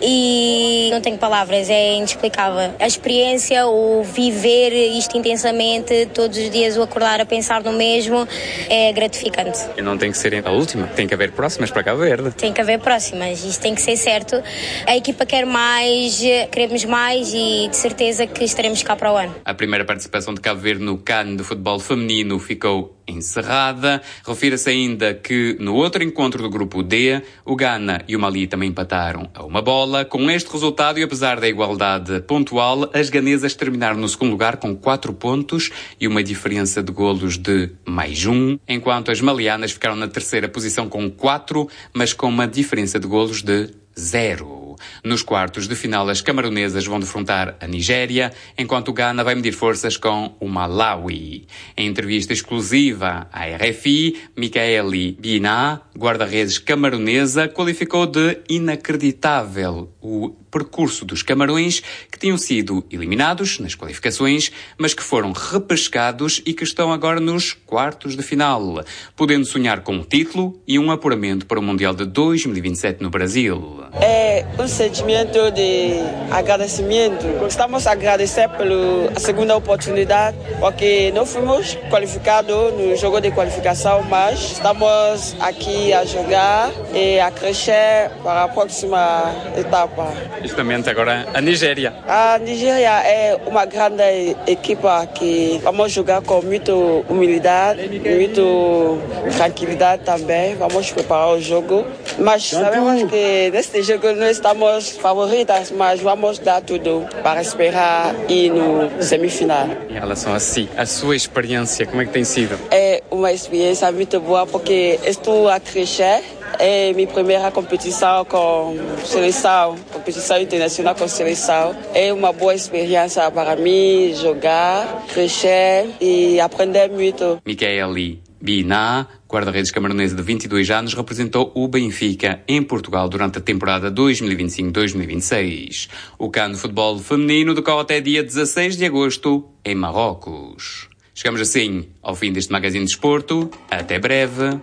e não tenho palavras, é inexplicável. A experiência, o viver isto intensamente, todos os dias o acordar a pensar no mesmo, é gratificante. E não tem que ser a última, tem que haver próximas para Cabo Verde. Tem que haver próximas, isto tem que ser certo. A equipa quer mais, queremos mais e de certeza que estaremos cá para o ano. A primeira participação de Cabo Verde no CAN de futebol feminino ficou encerrada. Refira-se ainda que no outro encontro do grupo D, o Ghana e o Mali também empataram a uma bola. Com este resultado e apesar da igualdade pontual, as ganesas terminaram no segundo lugar com quatro pontos e uma diferença de golos de mais um, enquanto as malianas ficaram na terceira posição com quatro, mas com uma diferença de golos de zero. Nos quartos de final, as camaronesas vão defrontar a Nigéria, enquanto o Ghana vai medir forças com o Malawi. Em entrevista exclusiva à R F I, Micaeli Bina, guarda-redes camaronesa, qualificou de inacreditável o percurso dos Camarões, que tinham sido eliminados nas qualificações, mas que foram repescados e que estão agora nos quartos de final, podendo sonhar com um título e um apuramento para o Mundial de dois mil e vinte e sete no Brasil. É um sentimento de agradecimento. Estamos a agradecer pela segunda oportunidade, porque não fomos qualificados no jogo de qualificação, mas estamos aqui a jogar e a crescer para a próxima etapa. Justamente agora a Nigéria. A Nigéria é uma grande equipa que vamos jogar com muita humildade, muita tranquilidade também. Vamos preparar o jogo, mas sabemos que neste jogo não estamos favoritas, mas vamos dar tudo para esperar ir no semifinal. Em relação a si, a sua experiência, como é que tem sido? É uma experiência muito boa porque estou a crescer. É minha primeira competição com seleção, competição internacional com seleção. É uma boa experiência para mim jogar, crescer e aprender muito. Micaeli Bina, guarda-redes camaronesa de vinte e dois anos, representou o Benfica em Portugal durante a temporada dois mil e vinte e cinco dois mil e vinte e seis. O CAN de futebol feminino decorre até dia dezasseis de agosto em Marrocos. Chegamos assim ao fim deste Magazine de Desporto. Até breve.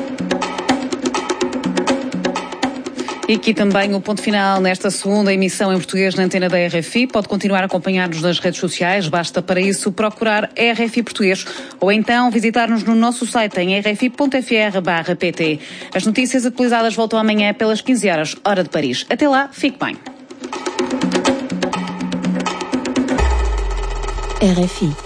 E aqui também o ponto final nesta segunda emissão em português na antena da R F I. Pode continuar a acompanhar-nos nas redes sociais, basta para isso procurar R F I Português ou então visitar-nos no nosso site em r f i ponto f r barra p t. As notícias atualizadas voltam amanhã pelas quinze horas, hora de Paris. Até lá, fique bem. R F I.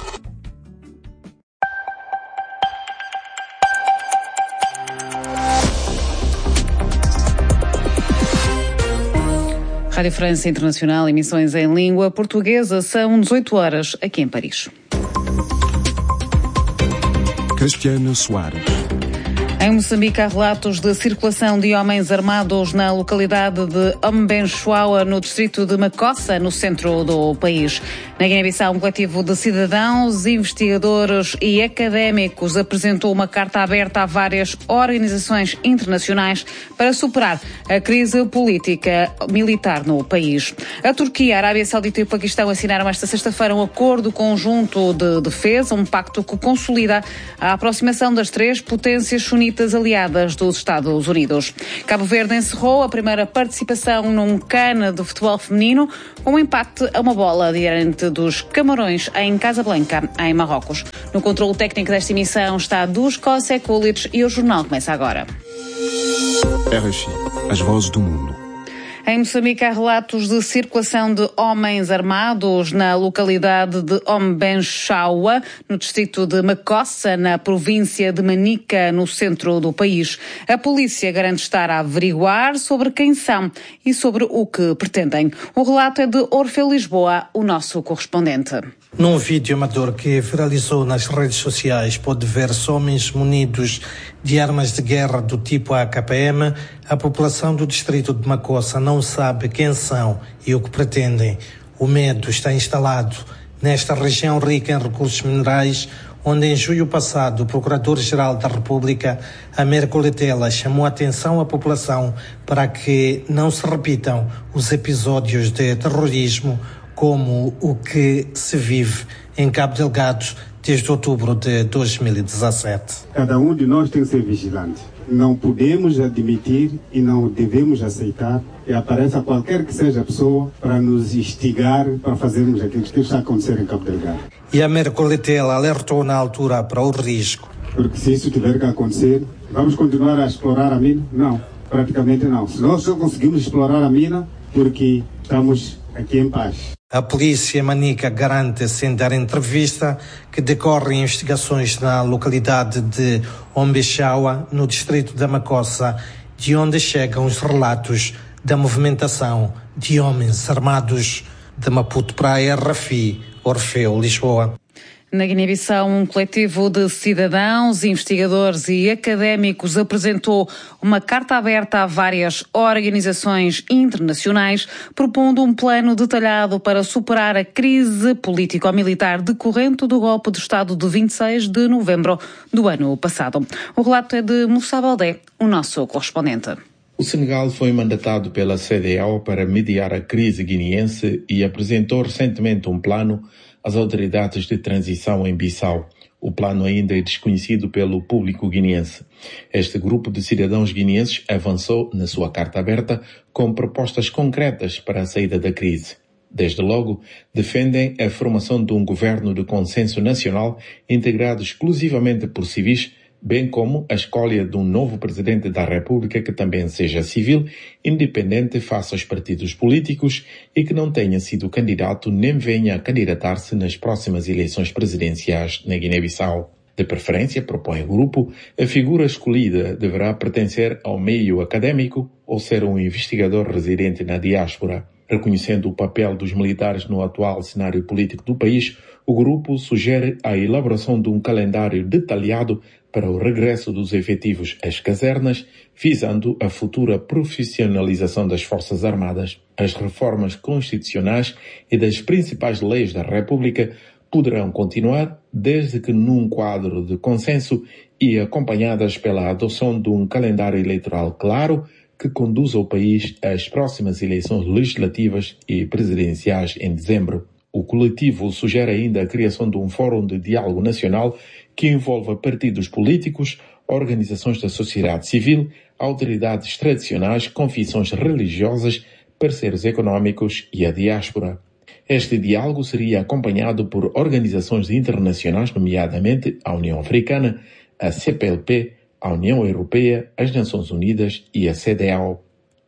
Rádio França Internacional, emissões em língua portuguesa, são dezoito horas aqui em Paris. Cristiana Soares. Em Moçambique há relatos de circulação de homens armados na localidade de Ombenchuaua, no distrito de Macossa, no centro do país. Na Guiné-Bissau, um coletivo de cidadãos, investigadores e académicos apresentou uma carta aberta a várias organizações internacionais para superar a crise política militar no país. A Turquia, a Arábia Saudita e o Paquistão assinaram esta sexta-feira um acordo conjunto de defesa, um pacto que consolida a aproximação das três potências sunitas aliadas dos Estados Unidos. Cabo Verde encerrou a primeira participação num CAN de futebol feminino com um empate a uma bola diante dos Camarões em Casablanca, em Marrocos. No controle técnico desta emissão está Dusko Sekulic e o jornal começa agora. R F I, as vozes do mundo. Em Moçambique há relatos de circulação de homens armados na localidade de Ombenchuaua, no distrito de Macossa, na província de Manica, no centro do país. A polícia garante estar a averiguar sobre quem são e sobre o que pretendem. O relato é de Orfeu Lisboa, o nosso correspondente. Num vídeo amador que viralizou nas redes sociais, pode ver-se homens munidos de armas de guerra do tipo A K P M. A população do distrito de Macossa não sabe quem são e o que pretendem. O medo está instalado nesta região rica em recursos minerais, onde em julho passado o Procurador-Geral da República, Américo Letela, chamou a atenção à população para que não se repitam os episódios de terrorismo como o que se vive em Cabo Delgado desde outubro de dois mil e dezassete. Cada um de nós tem que ser vigilante. Não podemos admitir e não devemos aceitar que apareça qualquer que seja a pessoa para nos instigar para fazermos aquilo que está a acontecer em Cabo Delgado. E Américo Letela alertou na altura para o risco. Porque se isso tiver que acontecer, vamos continuar a explorar a mina? Não, praticamente não. Se nós só conseguimos explorar a mina porque estamos aqui em paz. A polícia Manica garante, sem dar entrevista, que decorrem investigações na localidade de Ombenchuaua, no distrito da Macossa, de onde chegam os relatos da movimentação de homens armados. De Maputo para a R F I, Orfeu Lisboa. Na Guiné-Bissau, um coletivo de cidadãos, investigadores e académicos apresentou uma carta aberta a várias organizações internacionais, propondo um plano detalhado para superar a crise político-militar decorrente do golpe de Estado de vinte e seis de novembro do ano passado. O relato é de Moussa Baldé, o nosso correspondente. O Senegal foi mandatado pela C D A O para mediar a crise guineense e apresentou recentemente um plano às autoridades de transição em Bissau. O plano ainda é desconhecido pelo público guineense. Este grupo de cidadãos guineenses avançou na sua carta aberta com propostas concretas para a saída da crise. Desde logo, defendem a formação de um governo de consenso nacional integrado exclusivamente por civis, bem como a escolha de um novo presidente da República que também seja civil, independente face aos partidos políticos e que não tenha sido candidato nem venha a candidatar-se nas próximas eleições presidenciais na Guiné-Bissau. De preferência, propõe o grupo, a figura escolhida deverá pertencer ao meio académico ou ser um investigador residente na diáspora. Reconhecendo o papel dos militares no atual cenário político do país, o grupo sugere a elaboração de um calendário detalhado para o regresso dos efetivos às casernas, visando a futura profissionalização das Forças Armadas. As reformas constitucionais e das principais leis da República poderão continuar desde que num quadro de consenso e acompanhadas pela adoção de um calendário eleitoral claro que conduza o país às próximas eleições legislativas e presidenciais em dezembro. O coletivo sugere ainda a criação de um fórum de diálogo nacional que envolva partidos políticos, organizações da sociedade civil, autoridades tradicionais, confissões religiosas, parceiros econômicos e a diáspora. Este diálogo seria acompanhado por organizações internacionais, nomeadamente a União Africana, a C P L P, a União Europeia, as Nações Unidas e a C D A O.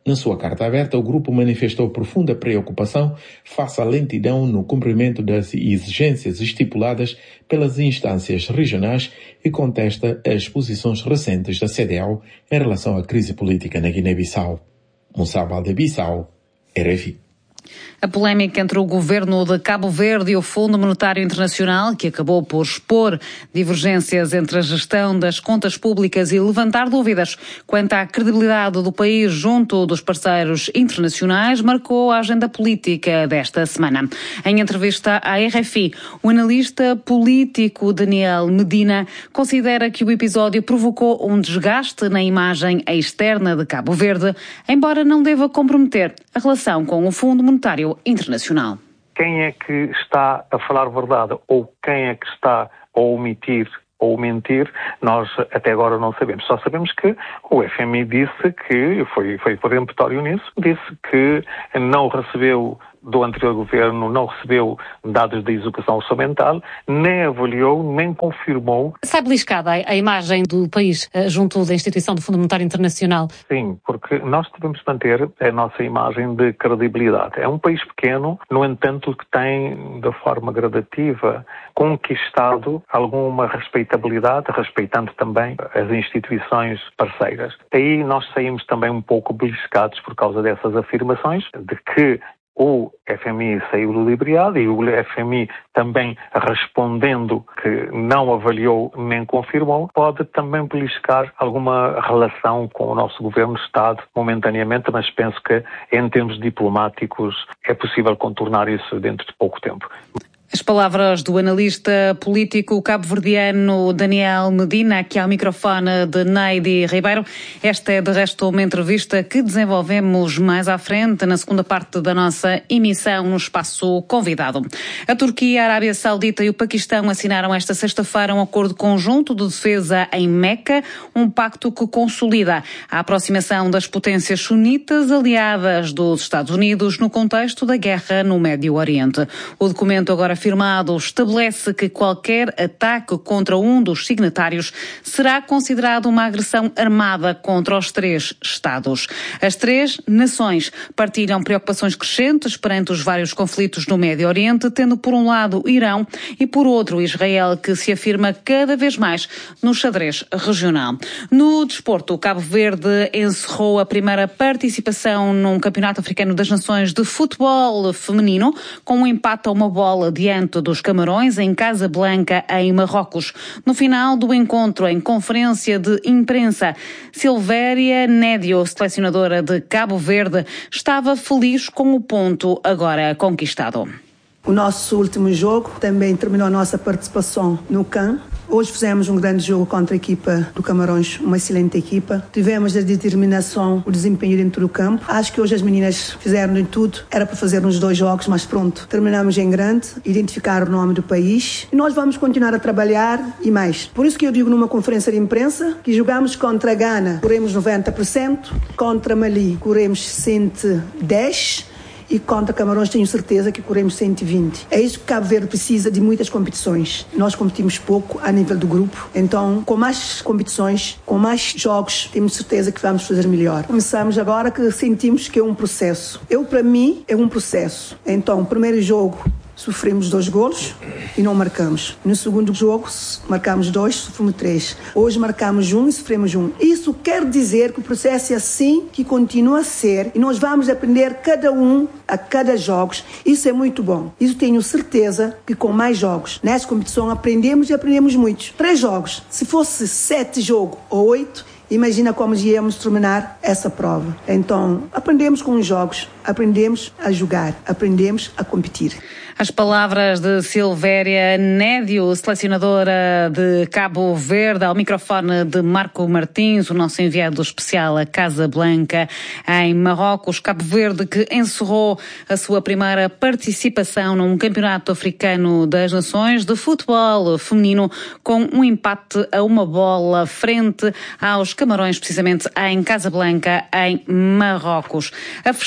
Na sua carta aberta, o grupo manifestou profunda preocupação face à lentidão no cumprimento das exigências estipuladas pelas instâncias regionais e contesta as posições recentes da C D A O em relação à crise política na Guiné-Bissau. Moussa Baldé-Bissau, R F I. A polémica entre o governo de Cabo Verde e o Fundo Monetário Internacional, que acabou por expor divergências entre a gestão das contas públicas e levantar dúvidas quanto à credibilidade do país junto dos parceiros internacionais, marcou a agenda política desta semana. Em entrevista à R F I, o analista político Daniel Medina considera que o episódio provocou um desgaste na imagem externa de Cabo Verde, embora não deva comprometer a relação com o Fundo Monetário Internacional. Quem é que está a falar verdade ou quem é que está a omitir ou mentir, nós até agora não sabemos. Só sabemos que o F M I disse que, foi, foi peremptório nisso, disse que não recebeu do anterior governo, não recebeu dados da execução orçamental, nem avaliou, nem confirmou. Sai beliscada a imagem do país junto da instituição do Fundo Monetário Internacional? Sim, porque nós devemos manter a nossa imagem de credibilidade. É um país pequeno, no entanto, que tem, de forma gradativa, conquistado alguma respeitabilidade, respeitando também as instituições parceiras. Aí nós saímos também um pouco beliscados por causa dessas afirmações, de que o F M I saiu ludibriado e o F M I também respondendo que não avaliou nem confirmou, pode também beliscar alguma relação com o nosso governo-Estado momentaneamente, mas penso que em termos diplomáticos é possível contornar isso dentro de pouco tempo. As palavras do analista político cabo-verdiano Daniel Medina, aqui ao microfone de Neide Ribeiro. Esta é, de resto, uma entrevista que desenvolvemos mais à frente, na segunda parte da nossa emissão, no espaço convidado. A Turquia, a Arábia Saudita e o Paquistão assinaram esta sexta-feira um acordo conjunto de defesa em Meca, um pacto que consolida a aproximação das potências sunitas aliadas dos Estados Unidos no contexto da guerra no Médio Oriente. O documento agora afirmado estabelece que qualquer ataque contra um dos signatários será considerado uma agressão armada contra os três Estados. As três nações partilham preocupações crescentes perante os vários conflitos no Médio Oriente, tendo por um lado o Irão e por outro Israel, que se afirma cada vez mais no xadrez regional. No desporto, o Cabo Verde encerrou a primeira participação num Campeonato Africano das Nações de futebol feminino, com um empate a uma bola de diante dos Camarões, em Casablanca, em Marrocos. No final do encontro, em conferência de imprensa, Silvéria Nédio, selecionadora de Cabo Verde, estava feliz com o ponto agora conquistado. O nosso último jogo também terminou a nossa participação no C A N. Hoje fizemos um grande jogo contra a equipa do Camarões, uma excelente equipa. Tivemos a determinação, o desempenho dentro do campo. Acho que hoje as meninas fizeram de tudo. Era para fazer uns dois jogos, mas pronto. Terminamos em grande, identificar o nome do país. E nós vamos continuar a trabalhar e mais. Por isso que eu digo numa conferência de imprensa que jogamos contra a Gana, corremos noventa por cento. Contra Mali, corremos cento e dez por cento. E contra Camarões tenho certeza que corremos cento e vinte. É isso que Cabo Verde precisa, de muitas competições. Nós competimos pouco a nível do grupo, então com mais competições, com mais jogos, temos certeza que vamos fazer melhor. Começamos agora que sentimos que é um processo. Eu, para mim, é um processo. Então, o primeiro jogo, sofremos dois golos e não marcamos. No segundo jogo, marcamos dois, sofremos três. Hoje marcamos um e sofremos um. Isso quer dizer que o processo é assim que continua a ser e nós vamos aprender cada um a cada jogo. Isso é muito bom. Isso tenho certeza que com mais jogos, nessa competição, aprendemos e aprendemos muito. Três jogos. Se fosse sete jogos ou oito, imagina como íamos terminar essa prova. Então, aprendemos com os jogos, aprendemos a jogar, aprendemos a competir. As palavras de Silvéria Nédio, selecionadora de Cabo Verde, ao microfone de Marco Martins, o nosso enviado especial a Casablanca, em Marrocos. Cabo Verde, que encerrou a sua primeira participação num campeonato africano das nações de futebol feminino, com um empate a uma bola frente aos Camarões, precisamente em Casablanca, em Marrocos. A fechar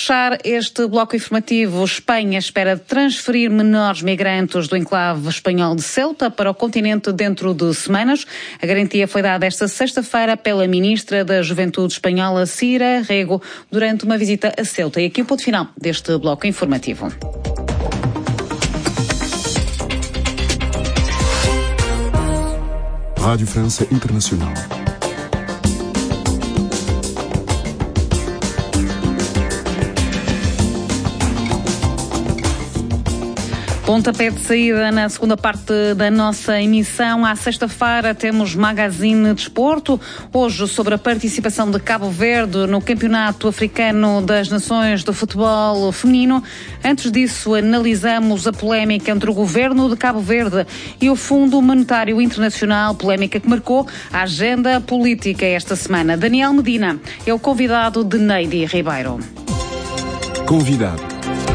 este bloco informativo, Espanha espera transferir menores migrantes do enclave espanhol de Ceuta para o continente dentro de semanas. A garantia foi dada esta sexta-feira pela ministra da Juventude espanhola, Cira Rego, durante uma visita a Ceuta. E aqui o ponto final deste bloco informativo. Rádio França Internacional. Pontapé de saída na segunda parte da nossa emissão. À sexta-feira temos Magazine Desporto. Hoje sobre a participação de Cabo Verde no Campeonato Africano das Nações de Futebol Feminino. Antes disso, analisamos a polémica entre o governo de Cabo Verde e o Fundo Monetário Internacional, polémica que marcou a agenda política esta semana. Daniel Medina é o convidado de Neide Ribeiro. Convidado.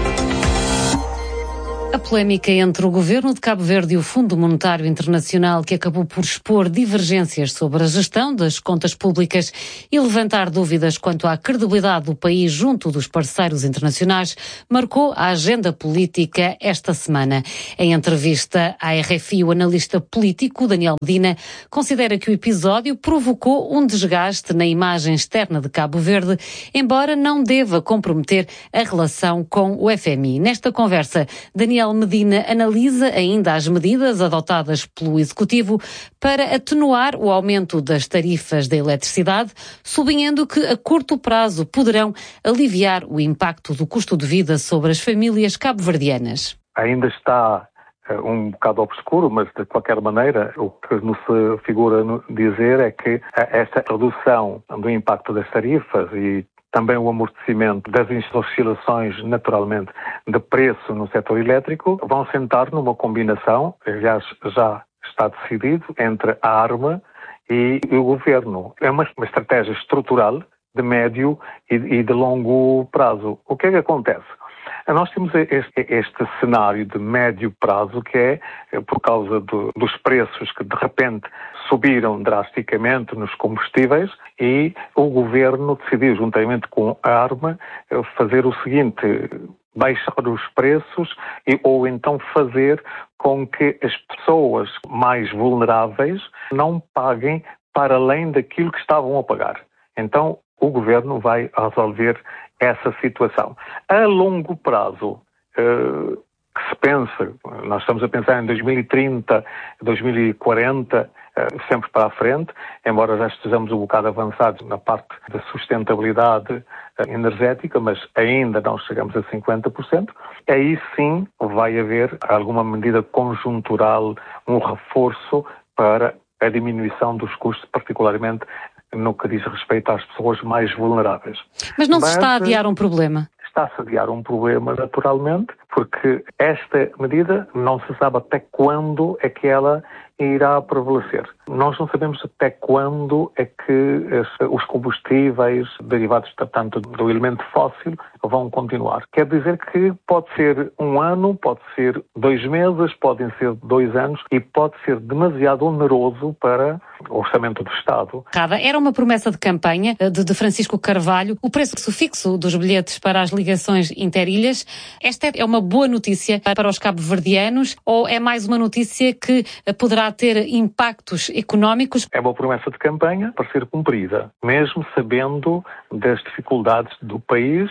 A polémica entre o governo de Cabo Verde e o Fundo Monetário Internacional, que acabou por expor divergências sobre a gestão das contas públicas e levantar dúvidas quanto à credibilidade do país junto dos parceiros internacionais, marcou a agenda política esta semana. Em entrevista à R F I, o analista político Daniel Medina considera que o episódio provocou um desgaste na imagem externa de Cabo Verde, embora não deva comprometer a relação com o F M I. Nesta conversa, Daniel Medina analisa ainda as medidas adotadas pelo Executivo para atenuar o aumento das tarifas da eletricidade, sublinhando que a curto prazo poderão aliviar o impacto do custo de vida sobre as famílias cabo-verdianas. Ainda está um bocado obscuro, mas de qualquer maneira o que nos figura dizer é que esta redução do impacto das tarifas e também o amortecimento das oscilações, naturalmente, de preço no setor elétrico, vão sentar numa combinação, aliás, já está decidido, entre a ARMA e o Governo. É uma, uma estratégia estrutural de médio e, e de longo prazo. O que é que acontece? Nós temos este, este cenário de médio prazo que é por causa do, dos preços que de repente subiram drasticamente nos combustíveis e o Governo decidiu, juntamente com a ARMA, fazer o seguinte: baixar os preços e, ou então fazer com que as pessoas mais vulneráveis não paguem para além daquilo que estavam a pagar. Então, o Governo vai resolver essa situação. A longo prazo, eh, que se pensa, nós estamos a pensar em dois mil e trinta, dois mil e quarenta, eh, sempre para a frente, embora já estejamos um bocado avançados na parte da sustentabilidade eh, energética, mas ainda não chegamos a cinquenta por cento, aí sim vai haver alguma medida conjuntural, um reforço para a diminuição dos custos, particularmente no que diz respeito às pessoas mais vulneráveis. Mas não Mas, se está a adiar um problema? Está-se a adiar um problema, naturalmente, porque esta medida não se sabe até quando é que ela irá prevalecer. Nós não sabemos até quando é que os combustíveis derivados, tanto do elemento fóssil, vão continuar. Quer dizer que pode ser um ano, pode ser dois meses, podem ser dois anos e pode ser demasiado oneroso para o orçamento do Estado. Era uma promessa de campanha de, de Francisco Carvalho, o preço fixo dos bilhetes para as ligações interilhas. Esta é uma boa notícia para os cabo-verdianos ou é mais uma notícia que poderá ter impactos económicos? É uma promessa de campanha para ser cumprida, mesmo sabendo das dificuldades do país,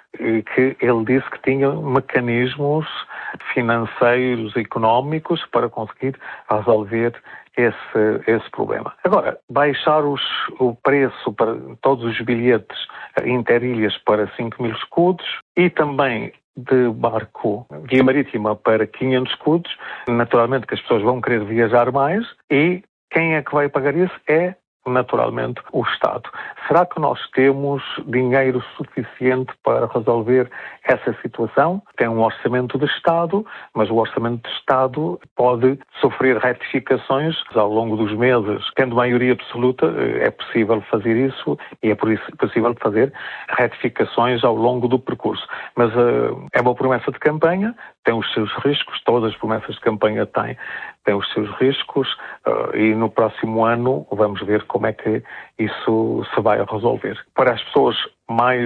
que ele disse que tinha mecanismos financeiros, económicos para conseguir resolver esse, esse problema. Agora, baixar os, o preço para todos os bilhetes interilhas para cinco mil escudos e também de barco via marítima para quinhentos escudos, naturalmente que as pessoas vão querer viajar mais e quem é que vai pagar isso é, naturalmente, o Estado. Será que nós temos dinheiro suficiente para resolver essa situação? Tem um orçamento de Estado, mas o orçamento de Estado pode sofrer retificações ao longo dos meses. Tendo maioria absoluta, é possível fazer isso e é por isso possível fazer retificações ao longo do percurso. Mas uh, é uma promessa de campanha, tem os seus riscos, todas as promessas de campanha têm, têm os seus riscos uh, e no próximo ano vamos ver como é que isso se vai resolver. Para as pessoas mais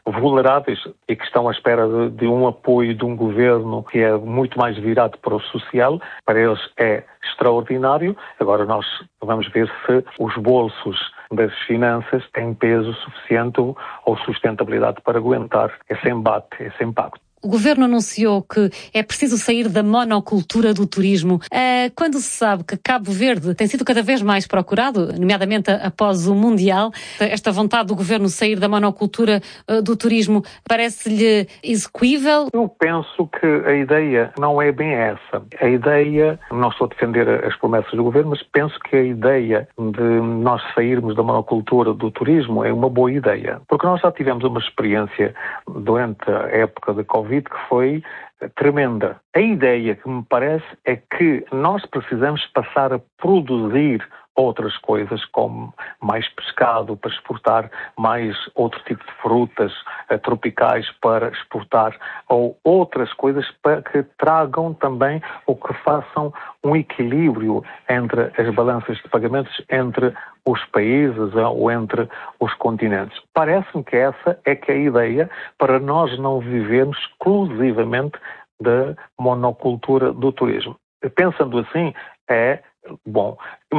vulneráveis e que estão à espera de, de um apoio de um governo que é muito mais virado para o social. Para eles é extraordinário. Agora nós vamos ver se os bolsos das finanças têm peso suficiente ou sustentabilidade para aguentar esse embate, esse impacto. O Governo anunciou que é preciso sair da monocultura do turismo. Quando se sabe que Cabo Verde tem sido cada vez mais procurado, nomeadamente após o Mundial, esta vontade do Governo sair da monocultura do turismo parece-lhe execuível? Eu penso que a ideia não é bem essa. A ideia, não estou a defender as promessas do Governo, mas penso que a ideia de nós sairmos da monocultura do turismo é uma boa ideia. Porque nós já tivemos uma experiência durante a época da Covid que foi tremenda. A ideia que me parece é que nós precisamos passar a produzir outras coisas, como mais pescado para exportar, mais outro tipo de frutas eh, tropicais para exportar, ou outras coisas para que tragam também ou que façam um equilíbrio entre as balanças de pagamentos entre os países ou entre os continentes. Parece-me que essa é que é a ideia para nós não vivermos exclusivamente da monocultura do turismo. Pensando assim, é bom.